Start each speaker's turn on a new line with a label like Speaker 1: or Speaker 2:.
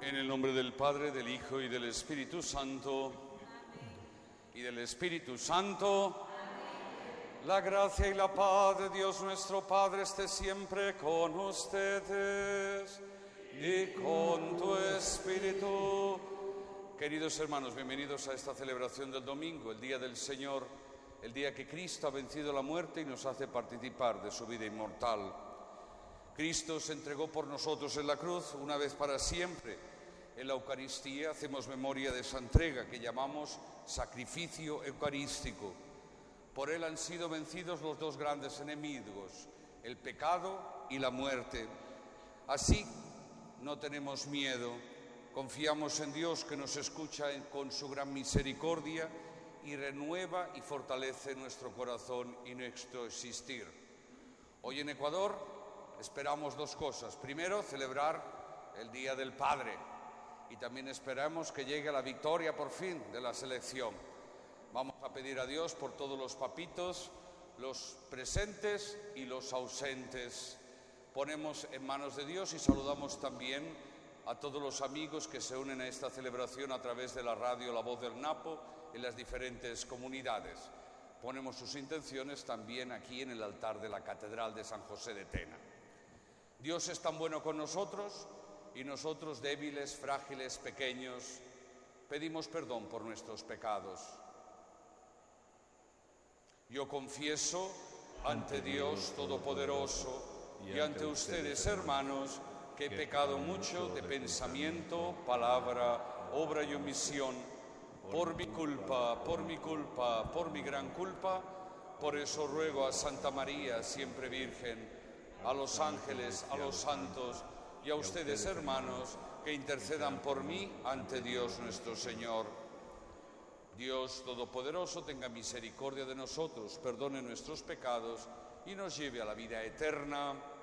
Speaker 1: En el nombre del Padre, del Hijo y del Espíritu Santo. Y del Espíritu Santo. La gracia y la paz de Dios nuestro Padre esté siempre con ustedes y con tu espíritu. Queridos hermanos, bienvenidos a esta celebración del domingo, el Día del Señor, el día que Cristo ha vencido la muerte y nos hace participar de su vida inmortal. Cristo se entregó por nosotros en la cruz, una vez para siempre. En la Eucaristía hacemos memoria de esa entrega que llamamos sacrificio eucarístico. Por él han sido vencidos los dos grandes enemigos, el pecado y la muerte. Así no tenemos miedo, confiamos en Dios que nos escucha con su gran misericordia y renueva y fortalece nuestro corazón y nuestro existir. Hoy en Ecuador esperamos dos cosas. Primero, celebrar el Día del Padre y también esperamos que llegue la victoria por fin de la selección. Vamos a pedir a Dios por todos los papitos, los presentes y los ausentes. Ponemos en manos de Dios y saludamos también a todos los amigos que se unen a esta celebración a través de la radio La Voz del Napo en las diferentes comunidades. Ponemos sus intenciones también aquí en el altar de la Catedral de San José de Tena. Dios es tan bueno con nosotros y nosotros, débiles, frágiles, pequeños, pedimos perdón por nuestros pecados. Yo confieso ante Dios Todopoderoso y ante ustedes, hermanos, que he pecado mucho de pensamiento, palabra, obra y omisión, por mi culpa, por mi gran culpa. Por eso ruego a Santa María, siempre Virgen, a los ángeles, a los santos y a ustedes, hermanos, que intercedan por mí ante Dios nuestro Señor. Dios Todopoderoso tenga misericordia de nosotros, perdone nuestros pecados y nos lleve a la vida eterna.